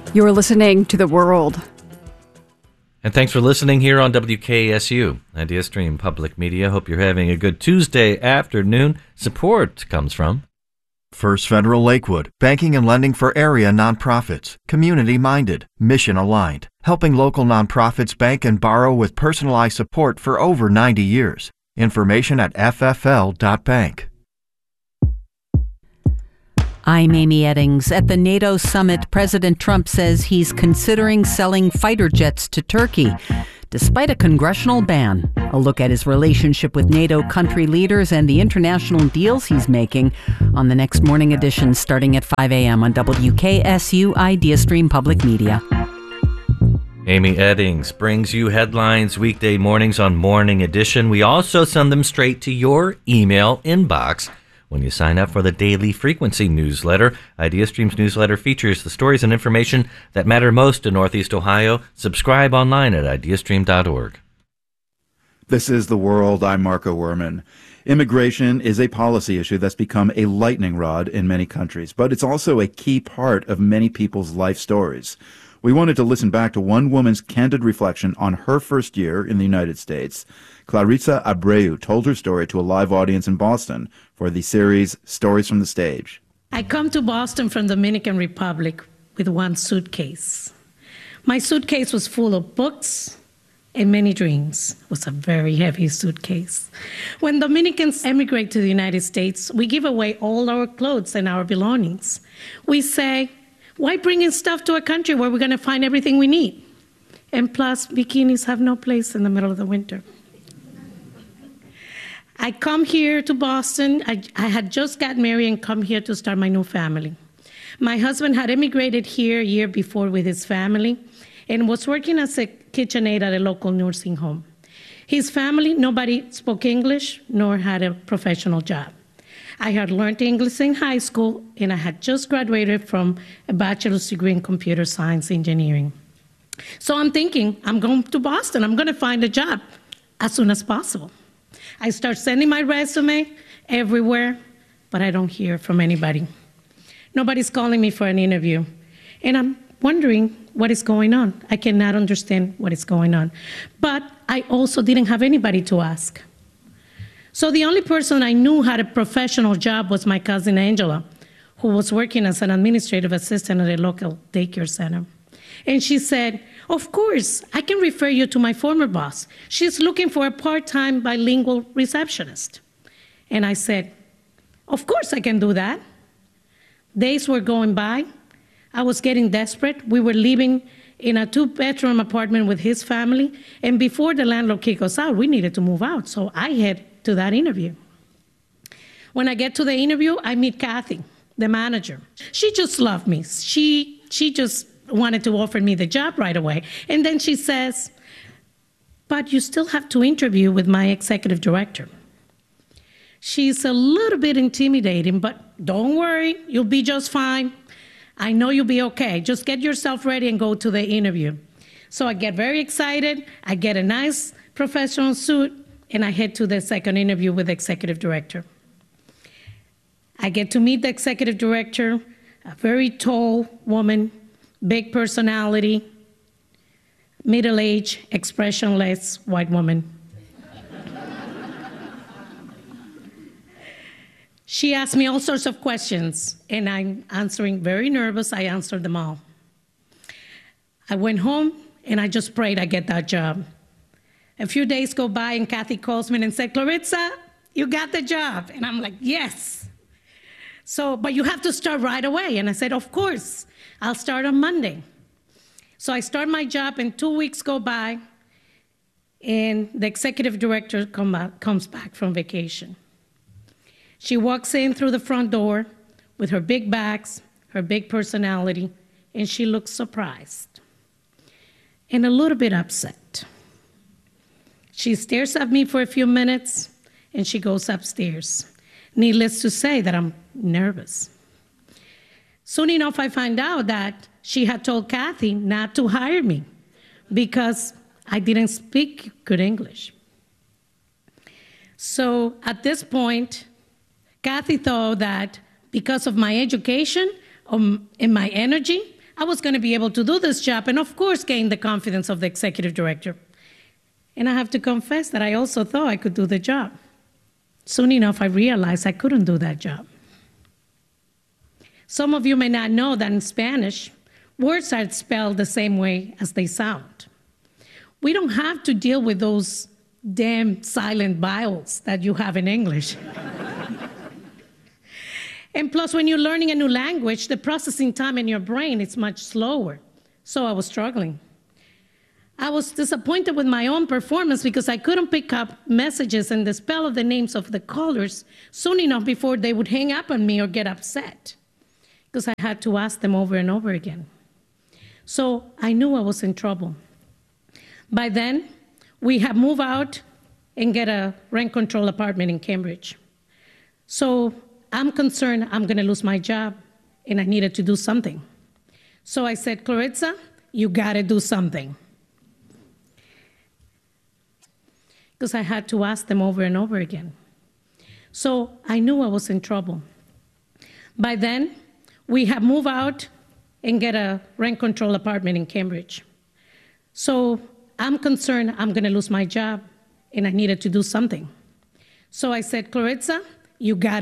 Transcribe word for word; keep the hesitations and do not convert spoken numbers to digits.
You're listening to The World. And thanks for listening here on W K S U, Idea Stream Public Media. Hope you're having a good Tuesday afternoon. Support comes from First Federal Lakewood, banking and lending for area nonprofits, community-minded, mission-aligned, helping local nonprofits bank and borrow with personalized support for over ninety years. Information at f f l dot bank. I'm Amy Eddings. At the NATO summit, President Trump says he's considering selling fighter jets to Turkey, despite a congressional ban. A look at his relationship with NATO country leaders and the international deals he's making on the next morning edition starting at five a.m. on W K S U Idea Stream Public Media. Amy Eddings brings you headlines weekday mornings on Morning Edition. We also send them straight to your email inbox when you sign up for the Daily Frequency newsletter. IdeaStream's newsletter features the stories and information that matter most in Northeast Ohio. Subscribe online at ideastream dot org. This is The World. I'm Marco Werman. Immigration is a policy issue that's become a lightning rod in many countries, but it's also a key part of many people's life stories. We wanted to listen back to one woman's candid reflection on her first year in the United States. Clarissa Abreu told her story to a live audience in Boston for the series Stories from the Stage. I come to Boston from Dominican Republic with one suitcase. My suitcase was full of books and many dreams. It was a very heavy suitcase. When Dominicans emigrate to the United States, we give away all our clothes and our belongings. We say, why bring in stuff to a country where we're going to find everything we need? And plus, bikinis have no place in the middle of the winter. I come here to Boston. I, I had just got married and come here to start my new family. My husband had immigrated here a year before with his family and was working as a KitchenAid at a local nursing home. His family, nobody spoke English nor had a professional job. I had learned English in high school, and I had just graduated from a bachelor's degree in computer science engineering. So I'm thinking, I'm going to Boston. I'm going to find a job as soon as possible. I start sending my resume everywhere, but I don't hear from anybody. Nobody's calling me for an interview. And I'm wondering what is going on. I cannot understand what is going on. But I also didn't have anybody to ask. So the only person I knew had a professional job was my cousin Angela, who was working as an administrative assistant at a local daycare center. And she said, of course, I can refer you to my former boss. She's looking for a part-time bilingual receptionist. And I said, of course I can do that. Days were going by. I was getting desperate. We were living in a two-bedroom apartment with his family. And before the landlord kicked us out, we needed to move out. So I head to that interview. When I get to the interview, I meet Kathy, the manager. She just loved me. She, she just wanted to offer me the job right away. And then she says, but you still have to interview with my executive director. She's a little bit intimidating, but don't worry, you'll be just fine. I know you'll be okay. Just get yourself ready and go to the interview. So I get very excited. I get a nice professional suit, and I head to the second interview with the executive director. I get to meet the executive director, a very tall woman, big personality, middle-aged, expressionless white woman. She asked me all sorts of questions, and I'm answering very nervous. I answered them all. I went home, and I just prayed I get that job. A few days go by, and Kathy calls me and said, Clarissa, you got the job. And I'm like, yes. So, but you have to start right away. And I said, of course, I'll start on Monday. So I start my job, and two weeks go by, and the executive director come back, comes back from vacation. She walks in through the front door with her big bags, her big personality, and she looks surprised and a little bit upset. She stares at me for a few minutes, and she goes upstairs. Needless to say that I'm nervous. Soon enough, I find out that she had told Kathy not to hire me because I didn't speak good English. So at this point, Kathy thought that because of my education um, and my energy, I was going to be able to do this job and, of course, gain the confidence of the executive director. And I have to confess that I also thought I could do the job. Soon enough, I realized I couldn't do that job. Some of you may not know that in Spanish, words are spelled the same way as they sound. We don't have to deal with those damn silent vowels that you have in English. And plus, when you're learning a new language, the processing time in your brain is much slower. So I was struggling. I was disappointed with my own performance because I couldn't pick up messages and the spell of the names of the callers soon enough before they would hang up on me or get upset, because I had to ask them over and over again. So I knew I was in trouble. By then, we had moved out and get a rent-control apartment in Cambridge. So I'm concerned I'm going to lose my job, and I needed to do something. So I said, Clarissa, you got to do something. Because I had to ask them over and over again. So I knew I was in trouble. By then, we had moved out and get a rent-control apartment in Cambridge. So I'm concerned I'm going to lose my job, and I needed to do something. So I said, Clarissa, you got